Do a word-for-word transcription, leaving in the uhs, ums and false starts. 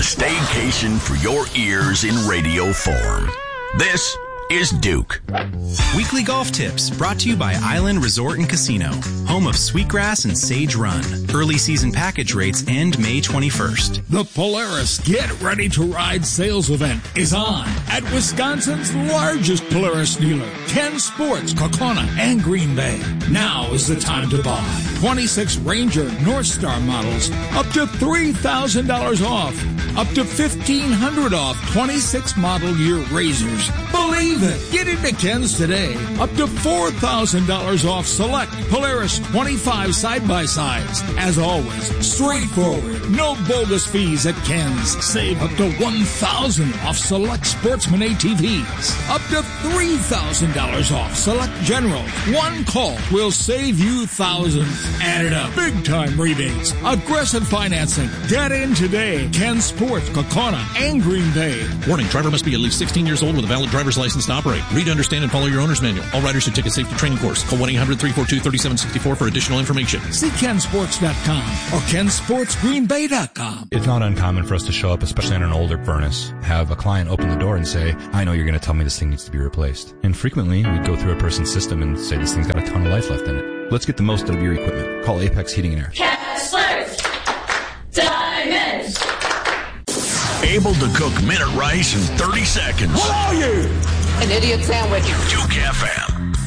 staycation for your ears in radio form. This is Duke. Weekly golf tips brought to you by Island Resort and Casino, home of Sweetgrass and Sage Run. Early season package rates end May twenty-first. The Polaris Get Ready to Ride sales event is on at Wisconsin's largest Polaris dealer, Ken Sports, Kaukauna, and Green Bay. Now is the time to buy. twenty-six Ranger North Star models up to three thousand dollars off. Up to fifteen hundred dollars off twenty-six model year Razors. Believe it. Get into Ken's today. Up to four thousand dollars off select Polaris twenty-five side-by-sides. As always, straightforward. No bogus fees at Ken's. Save up to one thousand dollars off select Sportsman A T Vs. Up to three thousand dollars off select Generals. One call will save you thousands. Add it up. Big time rebates. Aggressive financing. Get in today. Ken Sports, Kaukauna, and Green Bay. Warning, driver must be at least sixteen years old with a valid driver's license to operate. Read, understand, and follow your owner's manual. All riders should take a safety training course. Call one eight hundred three four two three seven six four for additional information. See ken sports dot com or ken sports green bay dot com. It's not uncommon for us to show up, especially on an older furnace, have a client open the door and say, I know you're going to tell me this thing needs to be replaced. And frequently, we'd go through a person's system and say this thing's got a ton of life left in it. Let's get the most out of your equipment. Call Apex Heating and Air. Kessler's Diamonds. Able to cook minute rice in thirty seconds. What are you? An idiot sandwich. Duke F M.